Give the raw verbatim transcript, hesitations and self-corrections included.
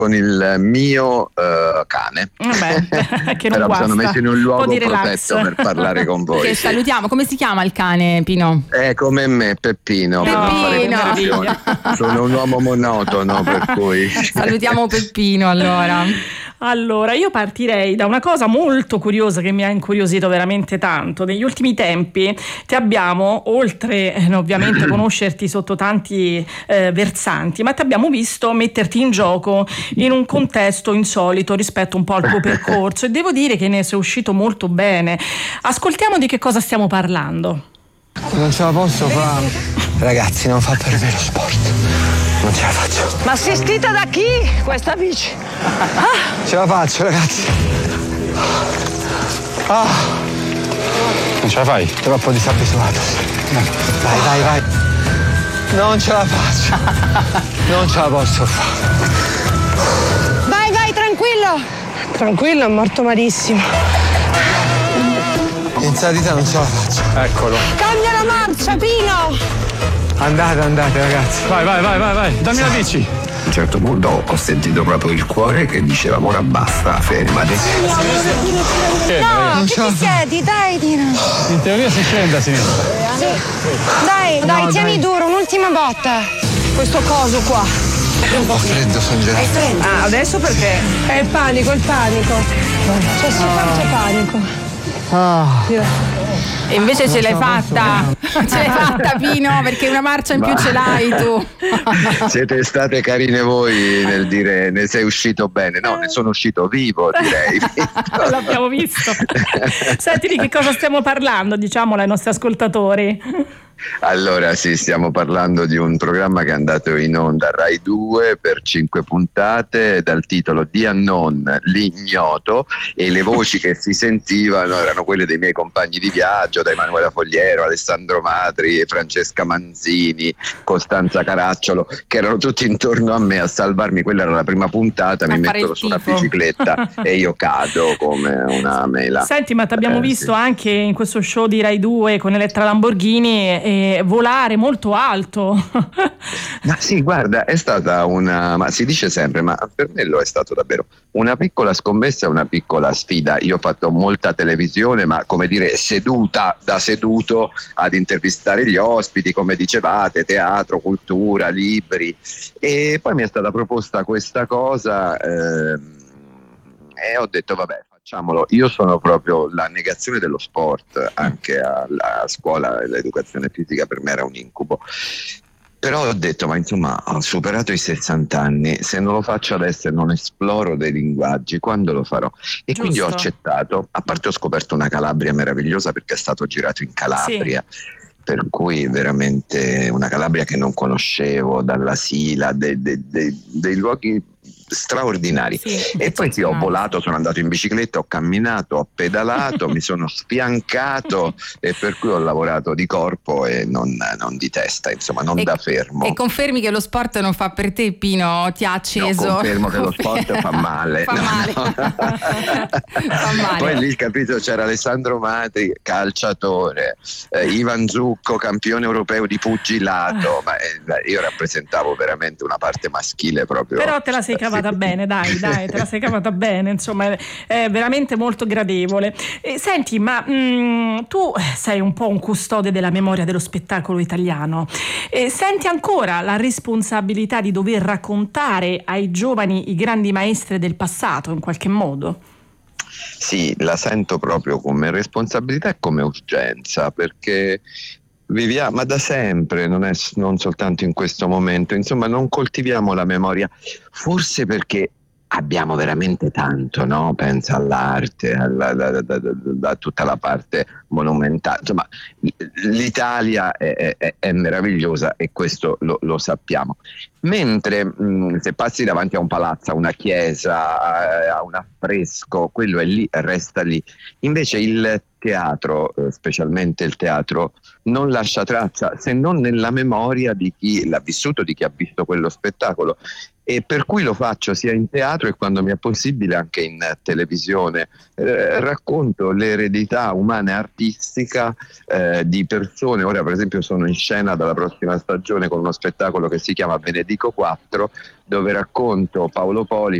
con il mio uh, cane. Vabbè, che non però mi sono guasta. messo in un Un luogo po' di relax. protetto per parlare con voi. Che sì. salutiamo. Come si chiama il cane, Pino? È come me, Peppino, per non fare Peppino. confusioni. Sono un uomo monotono, per cui Salutiamo Peppino allora. Allora, io partirei da una cosa molto curiosa che mi ha incuriosito veramente tanto. Negli ultimi tempi ti abbiamo, oltre eh, ovviamente conoscerti sotto tanti eh, versanti, ma ti abbiamo visto metterti in gioco in un contesto insolito rispetto un po' al tuo percorso, e devo dire che ne sei uscito molto bene. Ascoltiamo di che cosa stiamo parlando. Non ce la posso fare. Ragazzi, non fa per me lo sport. Non ce la faccio. Ma assistita da chi questa bici? Ah. Ce la faccio, ragazzi. Ah. Non ce la fai? Troppo disabituato. Vai, vai, vai. Non ce la faccio. Non ce la posso fare. Vai, vai, tranquillo. Tranquillo, è morto malissimo. In salita non ce la faccio. Eccolo. Cambia la marcia, Pino. Andate, andate, ragazzi. Vai, vai, vai, vai, vai. Dammi la bici. A un certo punto ho sentito proprio il cuore che diceva ora basta, fermati. No, che ti siedi, dai Dino. In teoria si scende a sinistra. Sì. Dai, dai, No, tieni dai. duro, un'ultima botta. Questo coso qua. Ho freddo, sono gelato. Ah, adesso perché? È il panico, il panico. C'è soltanto panico. Ah. E invece ce l'hai fatta, ce l'hai fatta Pino, perché una marcia in più ce l'hai tu. Siete state carine voi nel dire ne sei uscito bene. No, ne sono uscito vivo, direi. L'abbiamo visto. Senti, di che cosa stiamo parlando, diciamolo ai nostri ascoltatori. Allora sì, stiamo parlando di un programma che è andato in onda a Rai due per cinque puntate dal titolo The Unknown, l'ignoto, e le voci che si sentivano erano quelle dei miei compagni di viaggio, da Emanuela Fogliero, Alessandro Matri, Francesca Manzini, Costanza Caracciolo, che erano tutti intorno a me a salvarmi. Quella era la prima puntata, mi A fare mettono il su una tifo. bicicletta e io cado come una mela. Senti, ma ti abbiamo Eh, visto sì. anche in questo show di Rai due con Elettra Lamborghini e volare molto alto. Ma sì, guarda, è stata una, ma si dice sempre, ma per me lo è stato davvero una piccola scommessa e una piccola sfida. Io ho fatto molta televisione, ma come dire, seduta da seduto ad intervistare gli ospiti, come dicevate, teatro, cultura, libri, e poi mi è stata proposta questa cosa ehm, e ho detto vabbè, facciamolo. Io sono proprio la negazione dello sport, anche alla scuola l'educazione fisica per me era un incubo. Però ho detto, ma insomma, ho superato i sessanta anni, se non lo faccio adesso e non esploro dei linguaggi, quando lo farò? E Giusto. quindi ho accettato, a parte ho scoperto una Calabria meravigliosa perché è stato girato in Calabria. Sì. Per cui veramente una Calabria che non conoscevo, dalla Sila, dei, dei, dei, dei luoghi straordinari. Sì, e poi sì, ho volato, sono andato in bicicletta, ho camminato, ho pedalato, mi sono sfiancato, e per cui ho lavorato di corpo e non, non di testa, insomma, non e, da fermo. E confermi che lo sport non fa per te, Pino? Ti ha acceso? No, confermo che lo sport fa male. Fa no, male. no. Fa male. Poi lì, capito, c'era Alessandro Matri, calciatore, eh, Ivan Zucco, campione europeo di pugilato, ma eh, io rappresentavo veramente una parte maschile proprio. Però te la sei cavata bene, dai, dai, te la sei cavata bene, insomma, è, è veramente molto gradevole. E, senti, ma mh, tu sei un po' un custode della memoria dello spettacolo italiano. E senti ancora la responsabilità di dover raccontare ai giovani i grandi maestri del passato, in qualche modo? Sì, la sento proprio come responsabilità e come urgenza, perché viviamo, ma da sempre, non è non soltanto in questo momento, insomma, non coltiviamo la memoria, forse perché abbiamo veramente tanto, no? Pensa all'arte, alla, da, da, da, da tutta la parte monumentale, insomma, l'Italia è, è, è meravigliosa e questo lo, lo sappiamo. Mentre mh, se passi davanti a un palazzo, a una chiesa, a un affresco, quello è lì, resta lì. Invece il teatro, eh, specialmente il teatro, non lascia traccia se non nella memoria di chi l'ha vissuto, di chi ha visto quello spettacolo. e per cui lo faccio sia in teatro e quando mi è possibile anche in televisione. Eh, racconto l'eredità umana e artistica eh, di persone. Ora per esempio sono in scena dalla prossima stagione con uno spettacolo che si chiama Benedico quattro, dove racconto Paolo Poli,